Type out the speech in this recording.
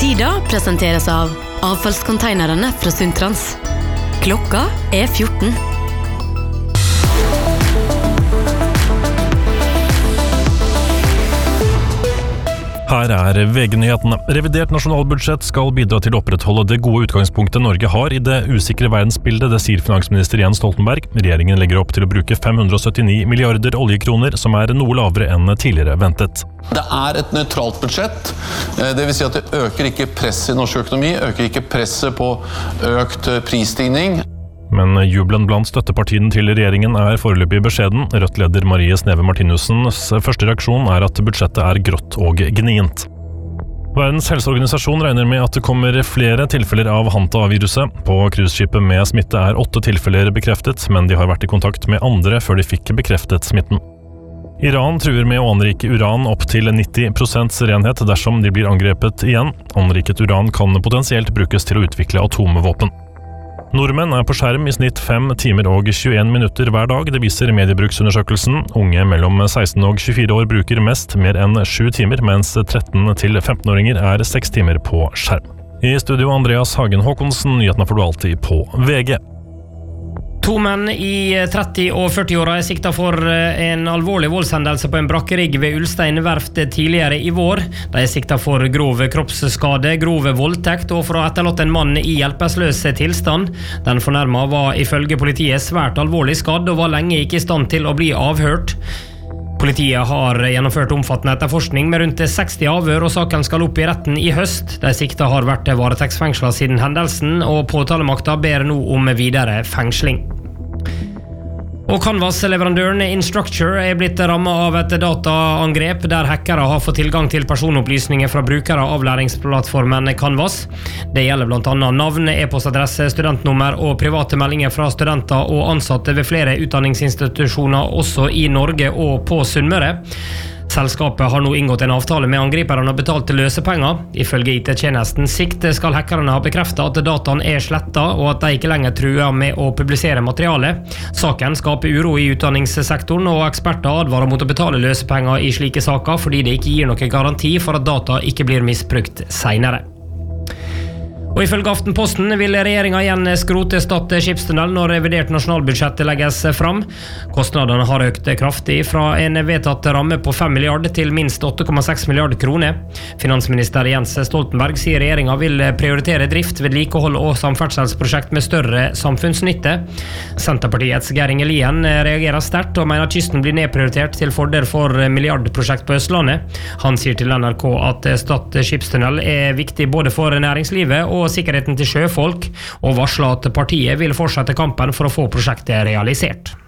Tida presenteres av avfallskonteinerne fra Sundtrans. Klokka 14. Her VG-nyhetene. Revidert nasjonalbudsjett skal bidra til å opprettholde det gode utgangspunktet Norge har i det usikre verdensbildet, det sier finansminister Jens Stoltenberg. Regjeringen legger opp til å bruke 579 milliarder oljekroner, som noe lavere enn tidligere ventet. Det et nøytralt budsjett, det vil si at det øker ikke presset i norsk økonomi, øker ikke presset på økt prisstigning. Men jubelen blant støttepartiene til regjeringen foreløpig beskjeden. Rødt-leder Marie Sneve Martinussens første reaksjon at budsjettet grått og gnient. Verdens helseorganisasjon regner med at det kommer flere tilfeller av Hanta-viruset. På cruiseskipet med smitte 8 tilfeller bekreftet, men de har vært i kontakt med andre før de fikk bekreftet smitten. Iran truer med å anrike uran opp til 90% renhet dersom de blir angrepet igjen. Anriket uran kan potensielt brukes til å utvikle atomvåpen. Nordmenn på skjerm i snitt 5 timer og 21 minutter hver dag, det viser mediebruksundersøkelsen. Unge mellom 16 og 24 år bruker mest, mer enn 7 timer, mens 13 til 15-åringer 6 timer på skjerm. I studio Andreas Hagen Håkonsen, nyhetene får du alltid på VG. 2 menn i 30- og 40-åra siktet for en alvorlig voldshendelse på en brakkerigg ved Ulstein verft tidligere i vår. De siktet for grov kroppsskade, grov voldtekt og for å ha etterlatt en mann i hjelpeløs tilstand. Den fornærmede var ifølge politiet svært alvorlig skadd og var lenge ikke i stand til å bli avhørt. Politiet har gjennomført omfattende etterforskning med rundt 60 avhør, og saken skal opp i retten i høst. De sikta har vært varetektsfengslet siden hendelsen, og påtalemakta ber nå om videre fengsling. Og Canvas-leverandøren Instructure blitt rammet av et dataangrep der hackere har fått tilgang til personopplysninger fra brukere av læringsplattformen Canvas. Det gjelder blant annet navn, e-postadresse, studentnummer og private meldinger fra studenter og ansatte ved flere utdanningsinstitusjoner også i Norge og på Sunnmøre. Selskapet har nå inngått en avtale med angriperne og betalt løsepenger. Ifølge IT-tjenesten Sikt skal hackerne ha bekreftet at dataen slettet og at de ikke lenger truer med å publisere materiale. Saken skaper uro i utdanningssektoren, og eksperter advarer mot å betale løsepenger i slike saker fordi det ikke gir noen garanti for at data ikke blir misbrukt senere. Og ifølge Aftenposten vil regjeringen igjen skrote Stad skipstunnel når revidert nasjonalbudsjett legges fram. Kostnadene har økt kraftig fra en vedtatt ramme på 5 milliarder til minst 8,6 milliarder kroner. Finansminister Jens Stoltenberg sier regjeringen vil prioritere drift, vedlikehold og samferdselsprosjekt med større samfunnsnytte. Senterpartiets Geir Inge Lien reagerer sterkt og mener kysten blir nedprioritert til fordel for milliardprosjekt på Østlandet. Han sier til NRK at Stad skipstunnel viktig både for næringslivet og sikkerheten til sjøfolk, og varsler at partiet vil fortsette kampen for å få prosjektet realisert.